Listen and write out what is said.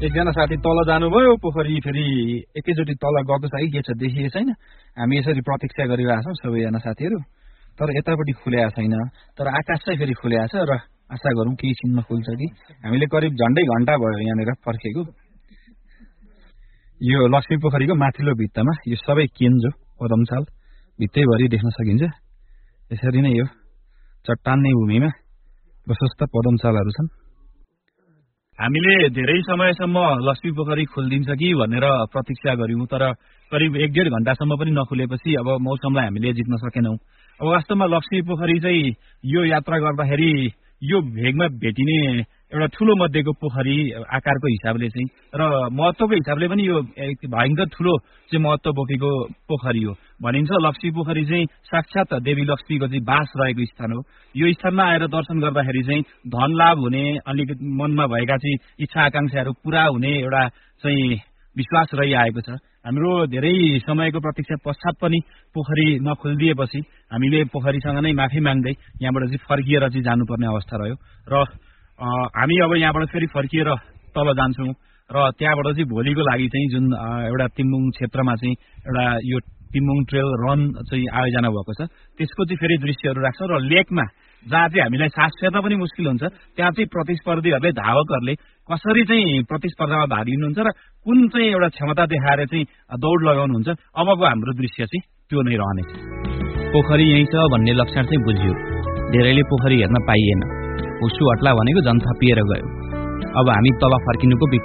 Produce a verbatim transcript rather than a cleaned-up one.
एकजना साथी तल जानुभयो, पोखरी फेरि एकैचोटि तल गएको छ कि के छ देखिएको छैन। हामी यसरी प्रतीक्षा गरिरहेका छौँ सबैजना साथीहरू, तर यतापट्टि खुलेको छैन। तर आकाश चाहिँ फेरि खुलेको छ र आशा गरौँ केही छिनमा खुल्छ कि। हामीले करिब झन्डै घन्टा भयो यहाँनिर पर्खेको। यो लक्ष्मी पोखरीको माथिल्लो भित्तामा यो सबै केन्जो पदमचाल भित्तैभरि देख्न सकिन्छ। यसरी नै यो चट्टानै भूमिमा प्रशस्त पदमचालहरू छन्। हामीले धेरै समयसम्म लक्ष्मी पोखरी खोलिदिन्छ कि भनेर प्रतीक्षा गर्यौं, तर करिब एक डेढ घण्टासम्म पनि नखुलेपछि अब मौसमलाई हामीले जित्न सकेनौं। अब वास्तवमा लक्ष्मी पोखरी चाहिँ यो यात्रा गर्दाखेरि यो भेगमा भेटिने एउटा ठूलो मध्येको पोखरी आकारको हिसाबले चाहिँ र महत्त्वको हिसाबले पनि यो भयंकर ठूलो चाहिँ महत्त्व बोकेको पोखरी हो। भनिन्छ लक्ष्मी पोखरी चाहिँ साक्षात देवी लक्ष्मीको चाहिँ बास रहेको स्थान हो। यो स्थानमा आएर दर्शन गर्दाखेरि चाहिँ धन लाभ हुने, अलिकति मनमा भएका चाहिँ इच्छा आकांक्षाहरू पूरा हुने एउटा चाहिँ विश्वास रहिआएको छ। हाम्रो धेरै समयको प्रतीक्षा पश्चात पनि पोखरी नखोलिदिएपछि हामीले पोखरीसँग नै माफी माग्दै यहाँबाट चाहिँ फर्किएर चाहिँ जानुपर्ने अवस्था रह्यो र हामी अब यहाँबाट फेरि फर्किएर तल जान्छौँ र त्यहाँबाट चाहिँ भोलिको लागि चाहिँ जुन एउटा तिम्बुङ क्षेत्रमा चाहिँ एउटा यो तिम्बुङ ट्रेल रन चाहिँ आयोजना भएको छ त्यसको चाहिँ फेरि दृश्यहरू राख्छौँ र लेकमा जहाँ चाहिँ हामीलाई सास फेर्न पनि मुस्किल हुन्छ त्यहाँ चाहिँ प्रतिस्पर्धीहरूले धावकहरूले कसरी चाहिँ प्रतिस्पर्धामा भाग लिनुहुन्छ र कुन चाहिँ एउटा क्षमता देखाएर चाहिँ दौड लगाउनुहुन्छ अबको हाम्रो दृश्य चाहिँ त्यो नै रहनेछ। पोखरी यही छ भन्ने लक्षण चाहिँ बुझियो। धेरैले पोखरी हेर्न पाइएन। उसु हट्ला भनेको झन् थपिएर गयो। अब हामी तल फर्किनुको